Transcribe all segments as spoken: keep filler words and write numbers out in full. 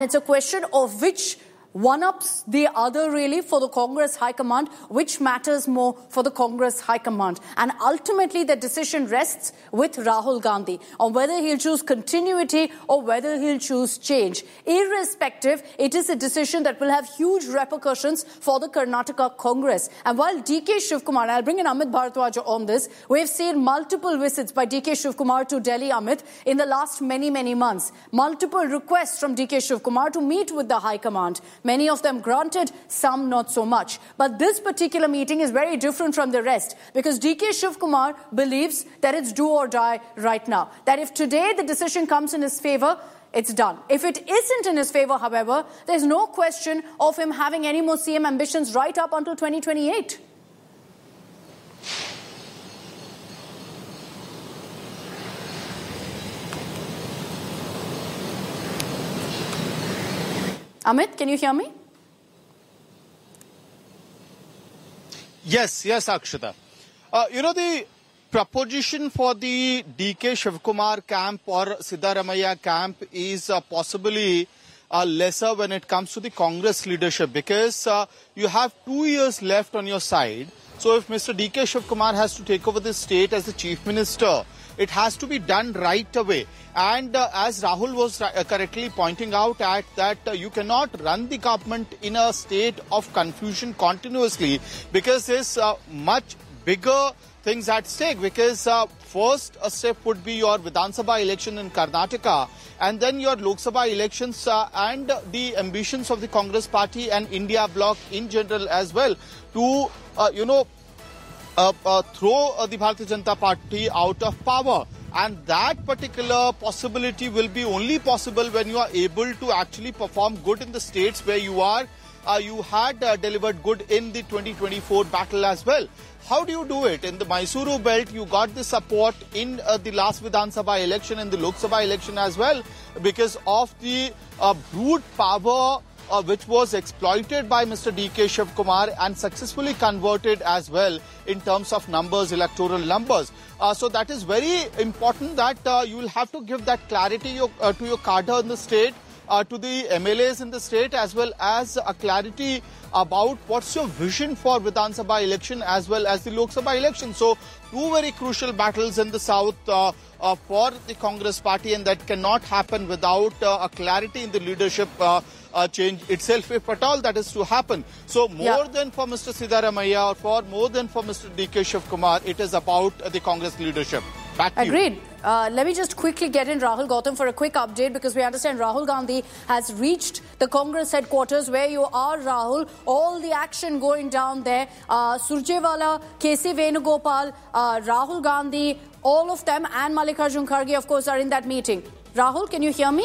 It's a question of which one-ups the other really for the Congress High Command, which matters more for the Congress High Command. And ultimately the decision rests with Rahul Gandhi on whether he'll choose continuity or whether he'll choose change. Irrespective, it is a decision that will have huge repercussions for the Karnataka Congress. And while D K Shivkumar, and I'll bring in Amit Bharadwaj on this, we've seen multiple visits by D K Shivkumar to Delhi, Amit, in the last many, many months. Multiple requests from D K Shivkumar to meet with the High Command. Many of them granted, some not so much. But this particular meeting is very different from the rest because D K Shivkumar believes that it's do or die right now. That if today the decision comes in his favour, it's done. If it isn't in his favour, however, there's no question of him having any more C M ambitions right up until twenty twenty-eight. Amit, can you hear me? Yes, yes, Akshita. Uh, you know, the proposition for the D K Shivkumar camp or Siddaramaiah camp is uh, possibly uh, lesser when it comes to the Congress leadership because uh, you have two years left on your side. So if Mister D K Shivkumar has to take over the state as the chief minister, it has to be done right away. And uh, as Rahul was uh, correctly pointing out at that uh, you cannot run the government in a state of confusion continuously because there's uh, much bigger things at stake because uh, first a step would be your Vidhan Sabha election in Karnataka and then your Lok Sabha elections uh, and the ambitions of the Congress party and India bloc in general as well to, uh, you know, uh, uh, throw uh, the Bharatiya Janata Party out of power. And that particular possibility will be only possible when you are able to actually perform good in the states where you are. Uh, you had uh, delivered good in the twenty twenty-four battle as well. How do you do it? In the Mysuru belt, you got the support in uh, the last Vidhan Sabha election and the Lok Sabha election as well because of the uh, brute power uh, which was exploited by Mister D K Shivkumar and successfully converted as well in terms of numbers, electoral numbers. Uh, so that is very important that uh, you will have to give that clarity your, uh, to your cadre in the state, uh, to the M L As in the state, as well as a clarity about what's your vision for Vidhan Sabha election as well as the Lok Sabha election. So two very crucial battles in the south uh, uh, for the Congress party, and that cannot happen without uh, a clarity in the leadership uh, uh, change itself, if at all that is to happen. So more yeah. than for Mister Siddaramaiah or for more than for Mister D K Shivkumar, it is about uh, the Congress leadership. Back to Agreed. You. Uh, let me just quickly get in Rahul Gautam for a quick update because we understand Rahul Gandhi has reached the Congress headquarters where you are, Rahul. All the action going down there. Uh, Surjewala, K C Venugopal, uh, Rahul Gandhi, all of them and Mallikarjun Kharge, of course, are in that meeting. Rahul, can you hear me?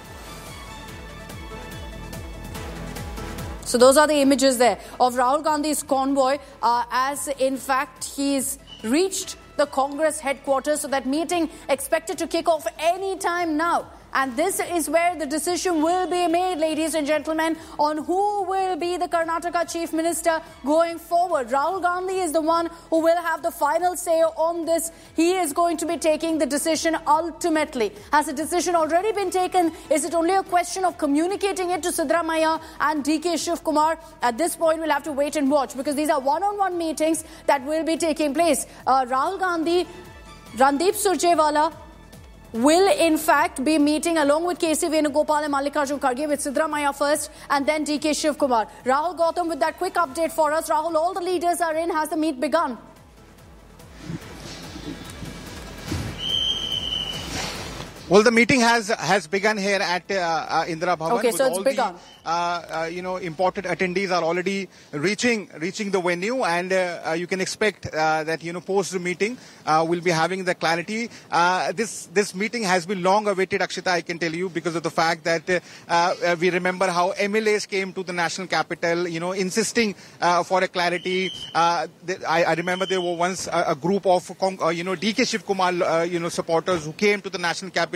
So those are the images there of Rahul Gandhi's convoy uh, as in fact he's reached the Congress headquarters. So that meeting expected to kick off any time now. And this is where the decision will be made, ladies and gentlemen, on who will be the Karnataka Chief Minister going forward. Rahul Gandhi is the one who will have the final say on this. He is going to be taking the decision ultimately. Has the decision already been taken? Is it only a question of communicating it to Siddaramaiah and D K Shivkumar? At this point, we'll have to wait and watch because these are one-on-one meetings that will be taking place. Uh, Rahul Gandhi, Randeep Surjewala, will in fact be meeting along with K C Venugopal and Mallikarjun Kharge with Siddaramaiah first and then D K Shivkumar. Rahul Gautam with that quick update for us. Rahul, all the leaders are in. Has the meet begun? Well, the meeting has has begun here at uh, uh, Indira Bhavan. Okay, so it's begun. The, uh, uh, you know, important attendees are already reaching reaching the venue, and uh, uh, you can expect uh, that you know post the meeting uh, we'll be having the clarity. Uh, this this meeting has been long awaited, Akshita, I can tell you, because of the fact that uh, uh, we remember how M L As came to the national capital, you know, insisting uh, for a clarity. Uh, I, I remember there were once a, a group of uh, you know D K Shivkumar uh, you know supporters who came to the national capital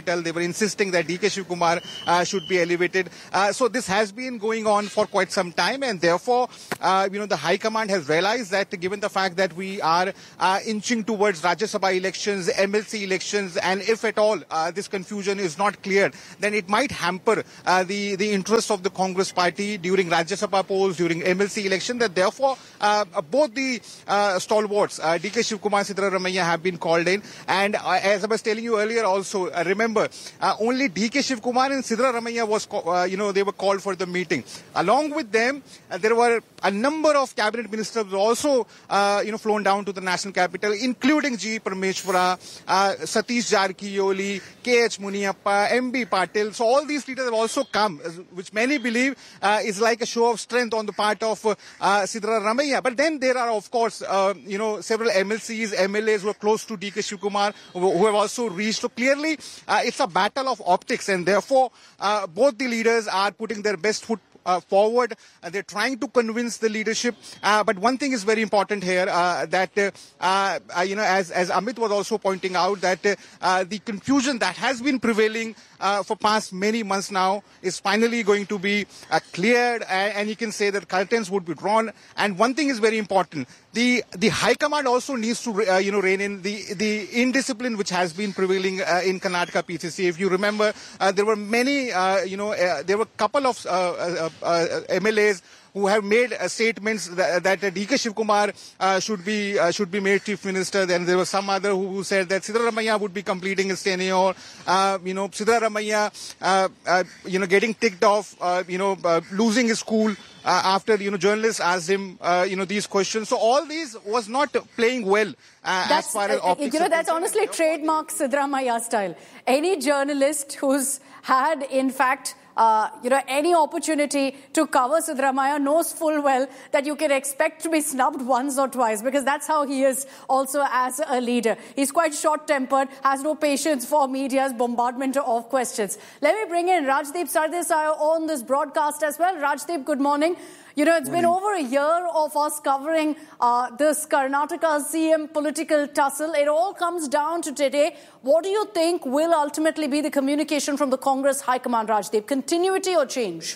capital. They were insisting that D K Shivkumar uh, should be elevated. Uh, so this has been going on for quite some time, and therefore, uh, you know, the High Command has realized that given the fact that we are uh, inching towards Rajya Sabha elections, M L C elections, and if at all uh, this confusion is not cleared, then it might hamper uh, the, the interest of the Congress party during Rajya Sabha polls, during M L C election, that therefore uh, both the uh, stalwarts, uh, D K Shivkumar, Siddharamaiah, have been called in. And uh, as I was telling you earlier also, uh, remember, uh, only D K Shivkumar and Siddharamaiah was, uh, you know, they were called for the meeting. Along with them, uh, there were a number of cabinet ministers also, uh, you know, flown down to the national capital, including G. Parameshwara, uh, Satish Jarkiyoli, K H Muniappa, M B Patil. So all these leaders have also come, which many believe uh, is like a show of strength on the part of uh, uh, Siddharamaiah. But then there are, of course, uh, you know, several M L Cs, M L As who are close to D K Shivkumar, who, who have also reached. So clearly, uh, it's a battle of optics, and therefore, uh, both the leaders are putting their best foot Uh, forward. Uh, they're trying to convince the leadership. Uh, but one thing is very important here, uh, that, uh, uh, you know, as, as Amit was also pointing out, that uh, uh, the confusion that has been prevailing uh, for past many months now is finally going to be uh, cleared, and, and you can say that curtains would be drawn. And one thing is very important. The, the High Command also needs to, uh, you know, rein in the, the indiscipline which has been prevailing uh, in Karnataka P C C. If you remember, uh, there were many, uh, you know, uh, there were a couple of uh, uh, uh, M L As who have made uh, statements that, that uh, D K Shivkumar uh, should be uh, should be made chief minister. Then there was some other who, who said that Siddharamaiah would be completing his tenure. Uh, you know, Siddharamaiah, uh, uh, you know, getting ticked off. Uh, you know, uh, losing his cool. Uh, after, you know, journalists asked him, uh, you know, these questions. So all these was not playing well uh, as far as optics. You know, that's honestly trademark Siddharamaiah style. Any journalist who's had, in fact, Uh, you know, any opportunity to cover Siddharamaiah knows full well that you can expect to be snubbed once or twice, because that's how he is also as a leader. He's quite short-tempered, has no patience for media's bombardment of questions. Let me bring in Rajdeep Sardesai on this broadcast as well. Rajdeep, good morning. You know, it's been over a year of us covering uh, this Karnataka C M political tussle. It all comes down to today. What do you think will ultimately be the communication from the Congress High Command, Rajdeep? Continuity or change?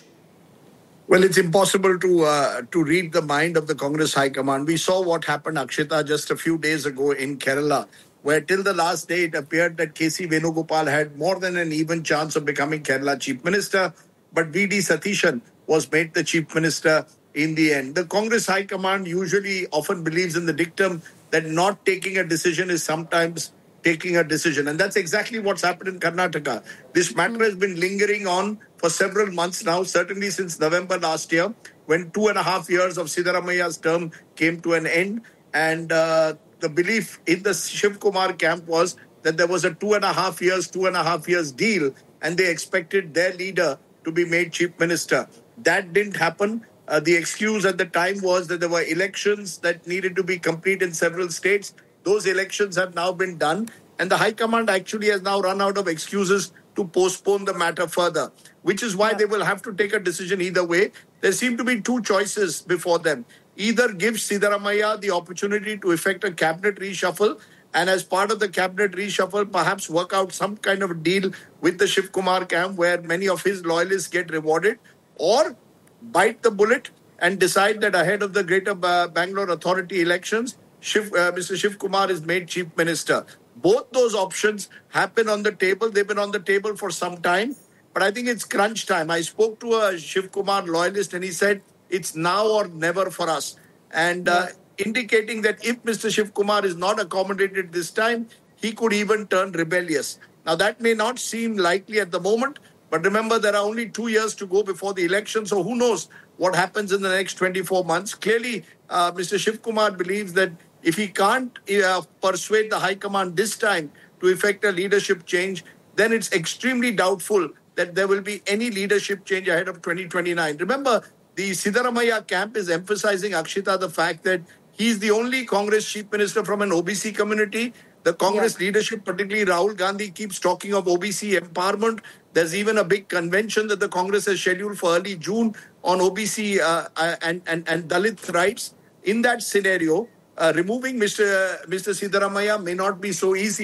Well, it's impossible to uh, to read the mind of the Congress High Command. We saw what happened, Akshita, just a few days ago in Kerala, where till the last day it appeared that K C Venugopal had more than an even chance of becoming Kerala Chief Minister, but V D Satishan was made the Chief Minister in the end. The Congress High Command usually often believes in the dictum that not taking a decision is sometimes taking a decision. And that's exactly what's happened in Karnataka. This matter has been lingering on for several months now, certainly since November last year, when two and a half years of Siddharamaiah's term came to an end. And uh, the belief in the Shivkumar camp was that there was a two and a half years, two and a half years deal, and they expected their leader to be made chief minister. That didn't happen. Uh, the excuse at the time was that there were elections that needed to be complete in several states. Those elections have now been done, and the High Command actually has now run out of excuses to postpone the matter further, which is why yeah. they will have to take a decision either way. There seem to be two choices before them. Either give Siddharamaiah the opportunity to effect a cabinet reshuffle, and as part of the cabinet reshuffle, perhaps work out some kind of a deal with the Shivkumar camp where many of his loyalists get rewarded, or bite the bullet and decide that ahead of the Greater Bangalore Authority elections, Shiv, uh, Mister Shivkumar is made Chief Minister. Both those options have been on the table. They've been on the table for some time, but I think it's crunch time. I spoke to a Shivkumar loyalist and he said, it's now or never for us. And uh, indicating that if Mister Shivkumar is not accommodated this time, he could even turn rebellious. Now, that may not seem likely at the moment, but remember, there are only two years to go before the election. So who knows what happens in the next twenty-four months. Clearly, uh, Mister Shivkumar believes that if he can't uh, persuade the High Command this time to effect a leadership change, then it's extremely doubtful that there will be any leadership change ahead of twenty twenty-nine. Remember, the Siddharamaiah camp is emphasizing, Akshita, the fact that he's the only Congress chief minister from an O B C community. The Congress yeah. leadership, particularly Rahul Gandhi, keeps talking of O B C empowerment. There's even a big convention that the Congress has scheduled for early June on O B C uh, and, and, and Dalit rights. In that scenario, uh, removing Mister Mister Siddharamaiah may not be so easy.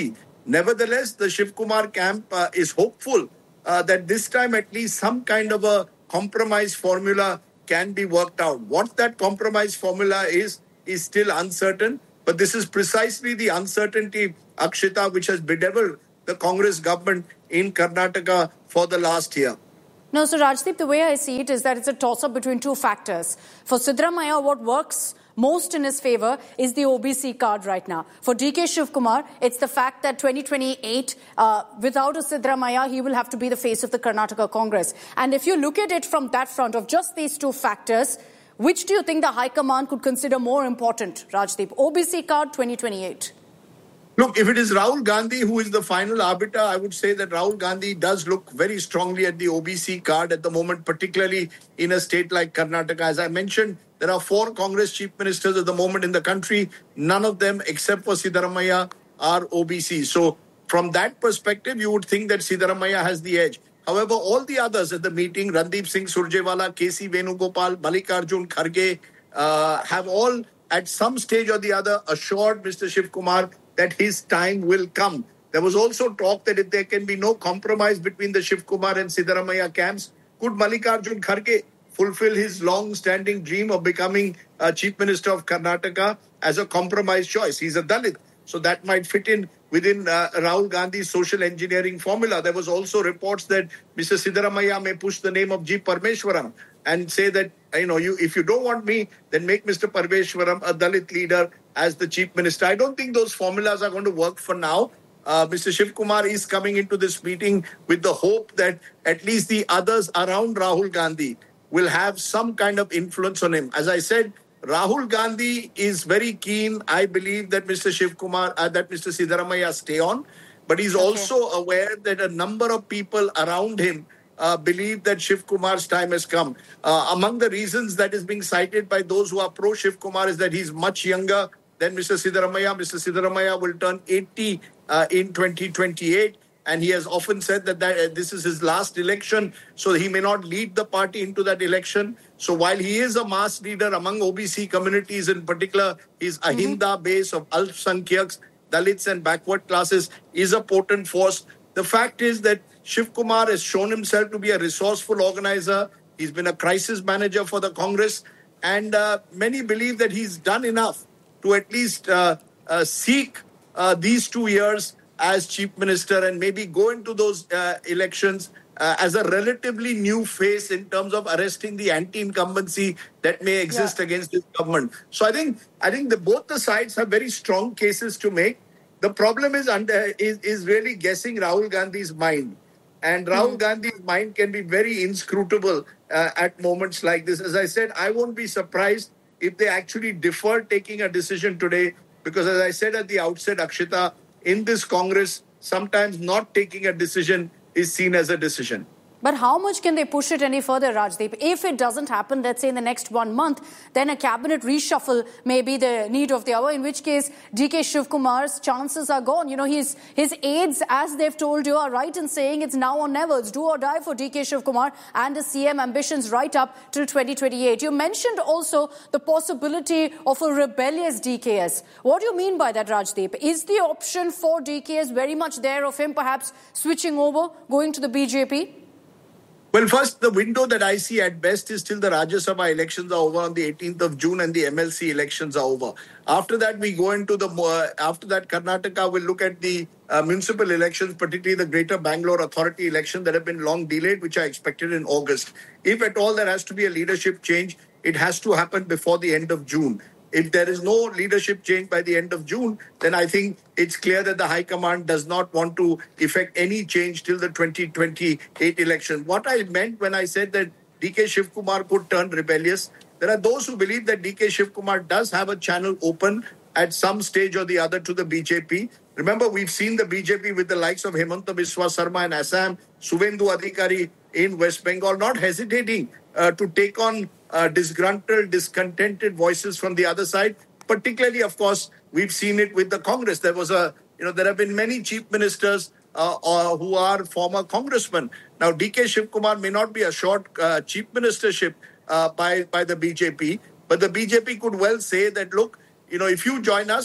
Nevertheless, the Shiv Kumar camp uh, is hopeful uh, that this time at least some kind of a compromise formula can be worked out. What that compromise formula is, is still uncertain. But this is precisely the uncertainty, Akshita, which has bedeviled the Congress government in Karnataka for the last year. No, so Rajdeep, the way I see it is that it's a toss-up between two factors. For Siddaramaiah, what works most in his favour is the O B C card right now. For D K Shivkumar, it's the fact that twenty twenty-eight, uh, without a Siddaramaiah, he will have to be the face of the Karnataka Congress. And if you look at it from that front of just these two factors, which do you think the High Command could consider more important, Rajdeep? O B C card twenty twenty-eight. Look, if it is Rahul Gandhi who is the final arbiter, I would say that Rahul Gandhi does look very strongly at the O B C card at the moment, particularly in a state like Karnataka. As I mentioned, there are four Congress chief ministers at the moment in the country. None of them, except for Siddaramaiah, are O B C. So from that perspective, you would think that Siddaramaiah has the edge. However, all the others at the meeting, Randeep Singh Surjewala, K C Venugopal, Mallikarjun Kharge, uh, have all at some stage or the other assured Mister Shiv Kumar that his time will come. There was also talk that if there can be no compromise between the Shiv Kumar and Siddaramaiah camps, could Mallikarjun Kharge fulfill his long-standing dream of becoming uh, Chief Minister of Karnataka as a compromise choice? He's a Dalit, so that might fit in within uh, Rahul Gandhi's social engineering formula. There was also reports that Mister Siddaramaiah may push the name of G. Parmeshwaram and say that, you know, you if you don't want me, then make Mister Parmeshwaram a Dalit leader as the Chief Minister. I don't think those formulas are going to work for now. Uh, Mister Shiv Kumar is coming into this meeting with the hope that at least the others around Rahul Gandhi will have some kind of influence on him. As I said, Rahul Gandhi is very keen, I believe, that Mister Shiv Kumar, uh, that Mister Siddaramaiah stay on. But he's okay. also aware that a number of people around him uh, believe that Shiv Kumar's time has come. Uh, among the reasons that is being cited by those who are pro-Shiv Kumar is that he's much younger than Mister Siddaramaiah. Mister Siddaramaiah will turn eighty uh, in twenty twenty-eight. And he has often said that, that uh, this is his last election, so he may not lead the party into that election. So while he is a mass leader among O B C communities, in particular, his Ahinda mm-hmm. base of Alpsankhyaks, Dalits and backward classes is a potent force. The fact is that Shiv Kumar has shown himself to be a resourceful organizer. He's been a crisis manager for the Congress. And uh, many believe that he's done enough to at least uh, uh, seek uh, these two years as Chief Minister and maybe go into those uh, elections uh, as a relatively new face in terms of arresting the anti-incumbency that may exist yeah. against this government. So I think I think the, both the sides have very strong cases to make. The problem is under is, is really guessing Rahul Gandhi's mind. And Rahul mm. Gandhi's mind can be very inscrutable uh, at moments like this. As I said, I won't be surprised if they actually defer taking a decision today, because as I said at the outset, Akshita, in this Congress, sometimes not taking a decision is seen as a decision. But how much can they push it any further, Rajdeep? If it doesn't happen, let's say in the next one month, then a cabinet reshuffle may be the need of the hour, in which case D K Shivkumar's chances are gone. You know, his, his aides, as they've told you, are right in saying it's now or never. It's do or die for D K Shivkumar and his C M ambitions right up till twenty twenty-eight. You mentioned also the possibility of a rebellious D K S. What do you mean by that, Rajdeep? Is the option for D K S very much there of him perhaps switching over, going to the B J P? Well, first, the window that I see at best is till the Rajya Sabha elections are over on the eighteenth of June and the M L C elections are over. After that, we go into the, uh, after that, Karnataka will look at the uh, municipal elections, particularly the Greater Bangalore Authority election that have been long delayed, which are expected in August. If at all there has to be a leadership change, it has to happen before the end of June. If there is no leadership change by the end of June, then I think it's clear that the High Command does not want to effect any change till the twenty twenty-eight election. What I meant when I said that D K Shivkumar could turn rebellious, there are those who believe that D K Shivkumar does have a channel open at some stage or the other to the B J P. Remember, we've seen the B J P with the likes of Hemanta Biswa Sarma in Assam, Suvendu Adhikari in West Bengal, not hesitating uh, to take on Uh, disgruntled, discontented voices from the other side. Particularly, of course, we've seen it with the Congress. There was a, you know, there have been many chief ministers uh, uh, who are former congressmen. Now, D K Shivkumar may not be assured uh, chief ministership uh, by, by the B J P, but the B J P could well say that, look, you know, if you join us,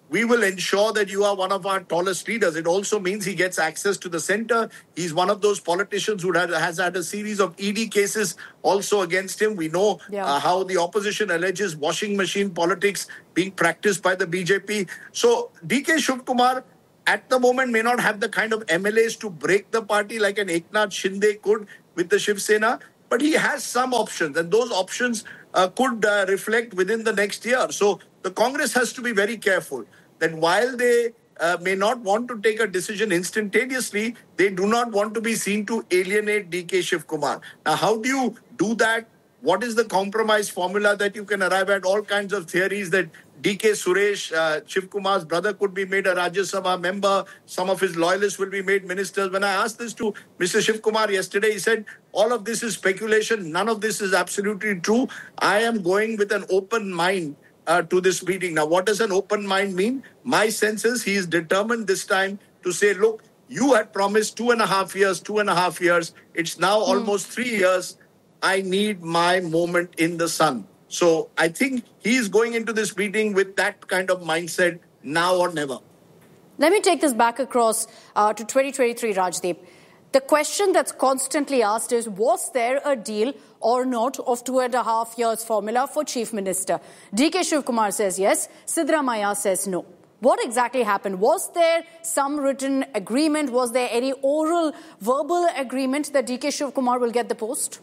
we will ensure that you are one of our tallest leaders. It also means he gets access to the center. He's one of those politicians who had, has had a series of E D cases also against him. We know Yeah. uh, how the opposition alleges washing machine politics being practiced by the B J P. So D K Shivkumar at the moment may not have the kind of M L As to break the party like an Eknath Shinde could with the Shiv Sena, but he has some options, and those options uh, could uh, reflect within the next year. So the Congress has to be very careful that while they uh, may not want to take a decision instantaneously, they do not want to be seen to alienate D K Shivkumar. Now, how do you do that? What is the compromise formula that you can arrive at? All kinds of theories that D K Suresh, uh, Shivkumar's brother, could be made a Rajya Sabha member. Some of his loyalists will be made ministers. When I asked this to Mister Shivkumar yesterday, he said, all of this is speculation. None of this is absolutely true. I am going with an open mind uh, to this meeting. Now, what does an open mind mean? My sense is he is determined this time to say, look, you had promised two and a half years, two and a half years. It's now mm. almost three years. I need my moment in the sun. So I think he's going into this meeting with that kind of mindset, now or never. Let me take this back across uh, to twenty twenty-three, Rajdeep. The question that's constantly asked is, was there a deal or not of two and a half years formula for Chief Minister? D K Shivkumar says yes, Siddaramaiah says no. What exactly happened? Was there some written agreement? Was there any oral, verbal agreement that D K Shivkumar will get the post?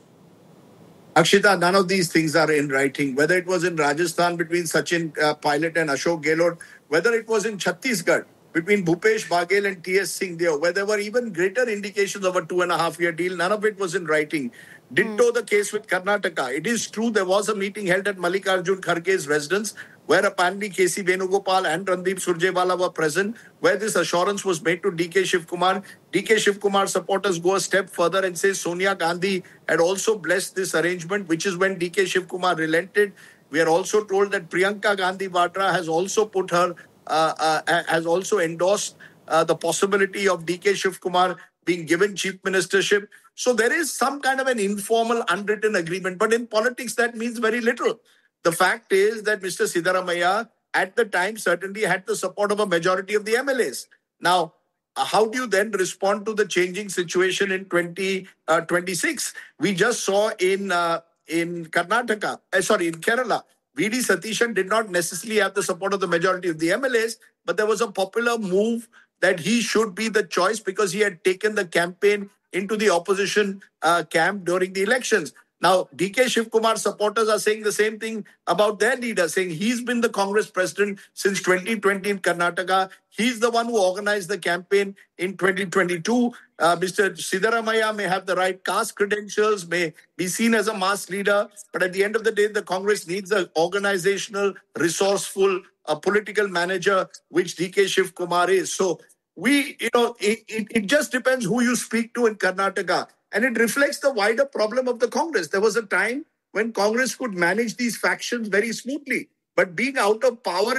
Akshita, none of these things are in writing. Whether it was in Rajasthan between Sachin uh, Pilot and Ashok Gehlot, whether it was in Chhattisgarh between Bhupesh Baghel and T S Singh Deo, where there were even greater indications of a two and a half year deal, none of it was in writing. Ditto mm. the case with Karnataka. It is true there was a meeting held at Mallikarjun Kharge's residence where apparently K C Venugopal and Randeep Surjewala were present, where this assurance was made to D K Shivkumar. D K Shivkumar supporters go a step further and say Sonia Gandhi had also blessed this arrangement, which is when D K Shivkumar relented. We are also told that Priyanka Gandhi Vadra has also put her, uh, uh, has also endorsed uh, the possibility of D K Shivkumar being given chief ministership. So there is some kind of an informal, unwritten agreement. But in politics, that means very little. The fact is that Mister Siddaramaiah at the time certainly had the support of a majority of the M L As. Now, how do you then respond to the changing situation in twenty twenty-six? We just saw in uh, in Karnataka, uh, sorry, in Kerala, V D Satishan did not necessarily have the support of the majority of the M L As, but there was a popular move that he should be the choice because he had taken the campaign into the opposition uh, camp during the elections. Now, D K Shivkumar supporters are saying the same thing about their leader, saying he's been the Congress president since twenty twenty in Karnataka. He's the one who organized the campaign in twenty twenty-two. Uh, Mister Siddaramaiah may have the right caste credentials, may be seen as a mass leader, but at the end of the day, the Congress needs an organizational, resourceful, a political manager, which D K Shivkumar is. So we, you know, it, it, it just depends who you speak to in Karnataka. And it reflects the wider problem of the Congress. There was a time when Congress could manage these factions very smoothly. But being out of power